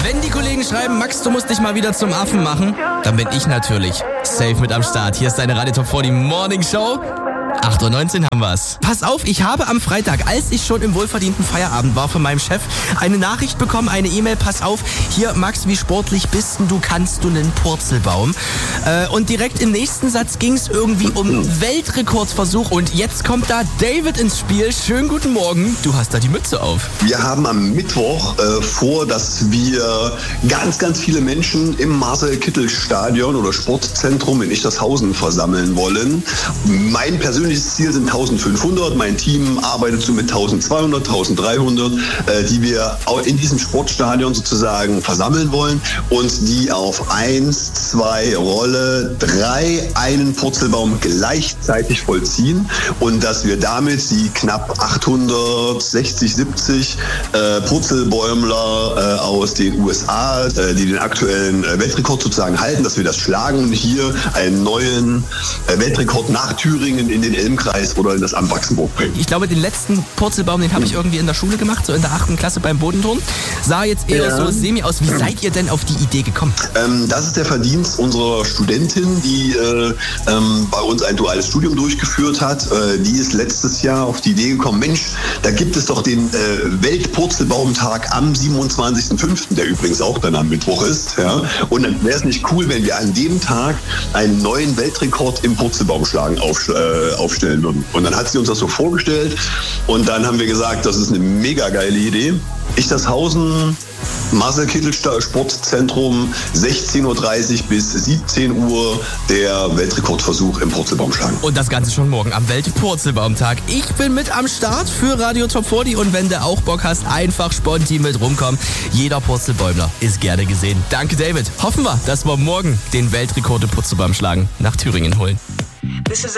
Wenn die Kollegen schreiben, Max, du musst dich mal wieder zum Affen machen, dann bin ich natürlich safe mit am Start. Hier ist deine Radio Top 40 Morning Show. 8:19 Uhr haben wir's. Pass auf, ich habe am Freitag, als ich schon im wohlverdienten Feierabend war, von meinem Chef eine Nachricht bekommen, eine E-Mail, pass auf, hier Max, wie sportlich bist denn du, kannst du einen Purzelbaum? Und direkt im nächsten Satz ging es irgendwie um Weltrekordversuch und jetzt kommt da David ins Spiel. Schönen guten Morgen, du hast da die Mütze auf. Wir haben am Mittwoch vor, dass wir ganz, ganz viele Menschen im Marcel-Kittel-Stadion oder Sportzentrum in Ichtershausen versammeln wollen. Mein persönliches Ziel sind 1500. Mein Team arbeitet so mit 1200, 1300, die wir in diesem Sportstadion sozusagen versammeln wollen und die auf 1, 2, Rolle 3 einen Purzelbaum gleichzeitig vollziehen und dass wir damit die knapp 860, 70 Purzelbäumler aus den USA, die den aktuellen Weltrekord sozusagen halten, dass wir das schlagen und hier einen neuen Weltrekord nach Thüringen in den Elmkreis oder in das Amt Wachsenburg bringen. Ich glaube, den letzten Purzelbaum, den habe ich irgendwie in der Schule gemacht, so in der 8. Klasse beim Bodenturnen. Sah jetzt eher so semi aus. Wie seid ihr denn auf die Idee gekommen? Das ist der Verdienst unserer Studentin, die bei uns ein duales Studium durchgeführt hat. Die ist letztes Jahr auf die Idee gekommen, Mensch, da gibt es doch den Weltpurzelbaumtag am 27.05., der übrigens auch dann am Mittwoch ist. Ja? Und dann wäre es nicht cool, wenn wir an dem Tag einen neuen Weltrekord im Purzelbaumschlagen aufstellen würden. Und dann hat sie uns das so vorgestellt und dann haben wir gesagt, das ist eine mega geile Idee. Ichtershausen, Marcel-Kittel-Sportzentrum, 16:30 Uhr bis 17 Uhr der Weltrekordversuch im Purzelbaumschlagen. Und das Ganze schon morgen am Weltpurzelbaumtag. Ich bin mit am Start für Radio Top 40 und wenn du auch Bock hast, einfach spontan mit rumkommen. Jeder Purzelbäumler ist gerne gesehen. Danke, David. Hoffen wir, dass wir morgen den Weltrekord im Purzelbaumschlagen nach Thüringen holen.